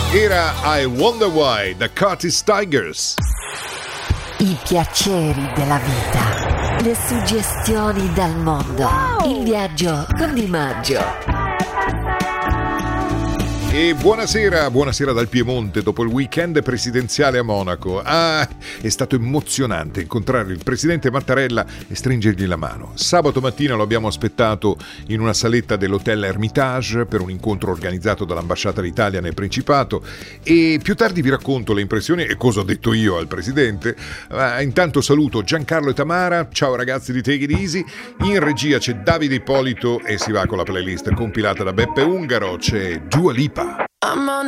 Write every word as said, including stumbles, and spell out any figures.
Era I Wonder Why, da Curtis Tigers. I piaceri della vita, le suggestioni dal mondo, in viaggio con Di Maggio. E buonasera, buonasera dal Piemonte dopo il weekend presidenziale a Monaco. Ah, è stato emozionante incontrare il presidente Mattarella e stringergli la mano. Sabato mattina lo abbiamo aspettato in una saletta dell'Hotel Hermitage per un incontro organizzato dall'Ambasciata d'Italia nel Principato e più tardi vi racconto le impressioni e cosa ho detto io al presidente. Ma intanto saluto Giancarlo e Tamara, ciao ragazzi di Take It Easy, in regia c'è Davide Ippolito e si va con la playlist compilata da Beppe Ungaro, c'è Dua Lipa. I'm on